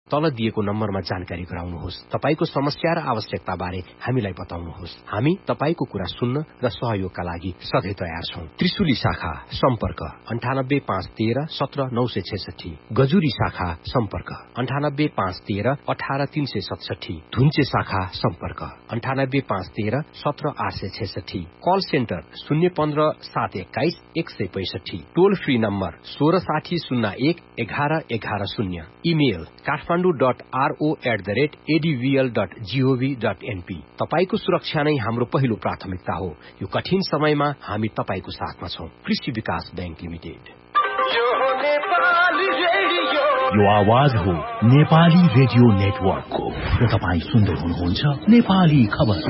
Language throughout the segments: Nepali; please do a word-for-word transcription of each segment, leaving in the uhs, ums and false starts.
तल दिएको नम्बरमा जानकारी गराउनुहोस्। तपाईको समस्या र आवश्यकता बारे हामीलाई बताउनुहोस्। हामी तपाईको कुरा सुन्न र सहयोगका लागि सधैँ तयार छौं। त्रिशुली शाखा सम्पर्क अन्ठानब्बे पाँच तेह्र सत्र नौ सय छैसठी, गजुरी शाखा सम्पर्क अन्ठानब्बे पाँच तेह्र अठार तीन सय सतसठी, धुन्चे शाखा सम्पर्क अन्ठानब्बे पाँच तेह्र सत्र आठ सय छैसठी, कल सेन्टर शून्य पन्ध्र सात एक्काइस एक सय पैसठी, टोल फ्री नम्बर सोह्र साठी शून्य एक एघार एघार शून्य, email Kathmandu dot RO at the rate एडीभीएल dot gov dot NP. तपाईको सुरक्षा नै हाम्रो पहिलो प्राथमिकता हो। यो कठिन समयमा हामी तपाईको साथमा छौं। कृषि विकास बैंक लिमिटेड। यो आवाज हो नेपाली रेडियो नेटवर्कको र तपाईँ सुन्दै हुनुहुन्छ नेपाली खबर।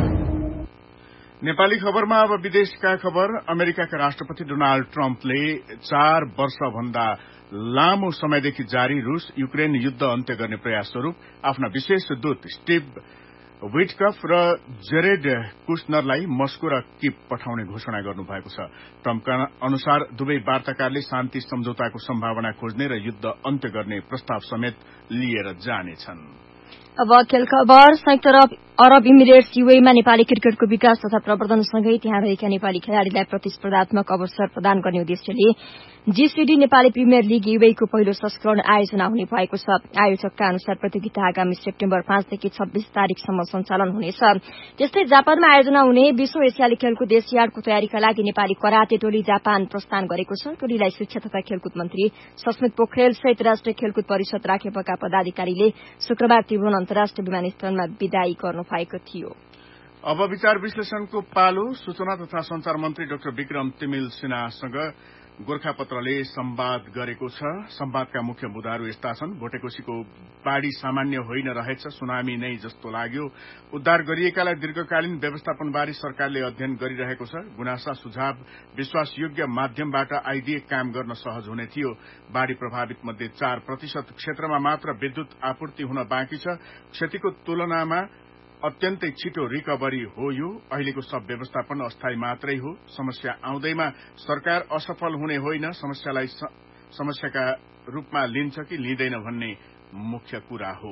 नेपाली खबरमा अब विदेशका खबर। अमेरिकाका राष्ट्रपति डोनाल्ड ट्रम्पले चार वर्षभन्दा लामो समयदेखि जारी रूस युक्रेन युद्ध अन्त्य गर्ने प्रयास स्वरूप आफ्ना विशेष दूत स्टिभ विटकफ र जेरेड कुशनरलाई मस्को र किप पठाउने घोषणा गर्नुभएको छ। ट्रम्पका अनुसार दुवै वार्ताकारले शान्ति सम्झौताको सम्भावना खोज्ने र युद्ध अन्त्य गर्ने प्रस्ताव समेत लिएर जानेछन्। अब खेल खबर। संयुक्त अरब इमिरेट्स यूएईमा नेपाली क्रिकेटको विकास तथा प्रवर्धनसँगै त्यहाँ रहेका नेपाली खेलाड़ीलाई प्रतिस्पर्धात्मक अवसर प्रदान गर्ने उद्देश्यले जीसीडी नेपाली प्रिमियर लीग यूएईको पहिलो संस्करण आयोजना हुने भएको छ। आयोजकका अनुसार प्रतियोगिता आगामी सेप्टेम्बर पाँचदेखि छब्बीस तारीकसम्म सञ्चालन हुनेछ। त्यस्तै जापानमा आयोजना हुने विश्व एसियाली खेलकुद एसियाडको तयारीका लागि नेपाली कराते टोली जापान प्रस्थान गरेको छ। टोलीलाई शिक्षा तथा खेलकुद मन्त्री सस्मित पोखरेल सहित राष्ट्रिय खेलकुद परिषद राखेपका पदाधिकारीले शुक्रबार त्रिभुवन अन्तर्राष्ट्रिय विमानस्थलमा विदाई गर्नुभएको थियो। अब विचार विश्लेषणको पालो। सूचना तथा संचार मन्त्री डाक्टर विक्रम तिमिल सिन्हासँग गोर्खापत्रले संवाद गरेको छ। संवादका मुख्य मुद्दाहरू यस्ता छन्। भोटेकोशीको बाढ़ी सामान्य होइन रहेछ, सुनामी नै जस्तो लाग्यो। उद्धार गरिएकालाई दीर्घकालीन व्यवस्थापनबारे सरकारले अध्ययन गरिरहेको छ। गुनासा सुझाव विश्वासयोग्य माध्यमबाट आइदिए काम गर्न सहज हुने थियो। बाढ़ी प्रभावित मध्ये चार प्रतिशत क्षेत्रमा मात्र विद्युत आपूर्ति हुन बाँकी छ। क्षतिको तुलनामा अत्यन्तै छिटो रिकभरी हो। यो अहिलेको सब व्यवस्थापन अस्थायी मात्रै हो। समस्या आउँदैमा सरकार असफल हुने होइन, समस्यालाई समस्याका रूपमा लिन्छ कि लिँदैन भन्ने मुख्य कुरा हो।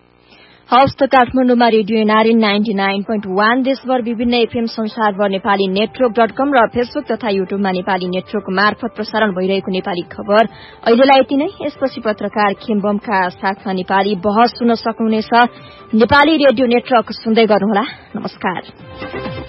हवस् त काठमाडौँमा radio NRA ninety nine point one, देशभर विभिन्न एफएम संसारभर नेपाली नेटवर्क डट कम र फेसबुक तथा युट्युबमा नेपाली नेटवर्क मार्फत प्रसारण भइरहेको नेपाली खबर अहिलेलाई यति नै। यसपछि पत्रकार खेम्बमका साथमा नेपाली बहस सुन्न सक्नुहुनेछ। नेपाली रेडियो नेटवर्क सुन्दै गर्नुहोला। नमस्कार।